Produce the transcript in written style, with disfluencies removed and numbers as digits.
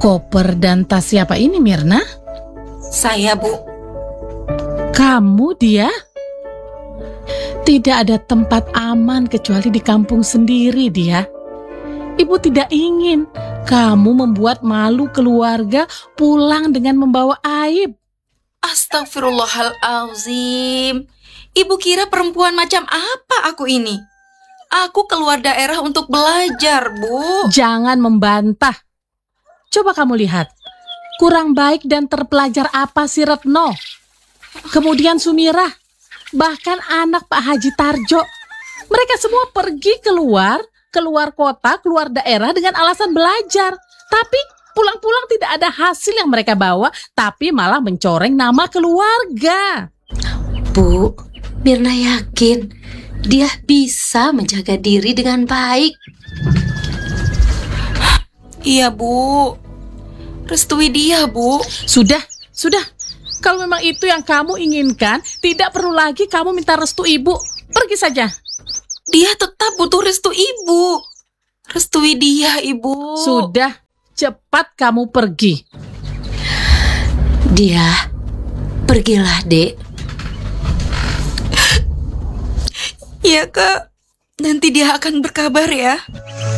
Koper dan tas siapa ini, Mirna? Saya, Bu. Kamu, dia? Tidak ada tempat aman kecuali di kampung sendiri, dia. Ibu tidak ingin kamu membuat malu keluarga pulang dengan membawa aib. Astagfirullahalazim. Ibu kira perempuan macam apa aku ini? Aku keluar daerah untuk belajar, Bu. Jangan membantah. Coba kamu lihat. Kurang baik dan terpelajar apa si Retno? Kemudian Sumirah. Bahkan anak Pak Haji Tarjo. Mereka semua pergi keluar kota, keluar daerah dengan alasan belajar. Tapi pulang-pulang tidak ada hasil yang mereka bawa, tapi malah mencoreng nama keluarga. Bu, Mirna yakin dia bisa menjaga diri dengan baik. Iya, Bu. Restui dia, Bu. Sudah. Kalau memang itu yang kamu inginkan, tidak perlu lagi kamu minta restu ibu. Pergi saja. Dia tetap butuh restu Ibu. Restui dia, Ibu. Sudah, cepat kamu pergi. Dia, pergilah, Dek. Iya, Kak. Nanti dia akan berkabar ya.